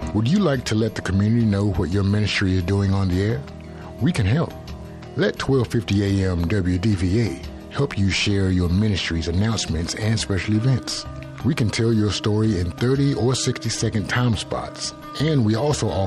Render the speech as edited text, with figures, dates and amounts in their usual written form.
Would you like to let the community know what your ministry is doing on the air? We can help. Let 1250 AM WDVA help you share your ministry's announcements and special events. We can tell your story in 30 or 60-second time spots, and we also offer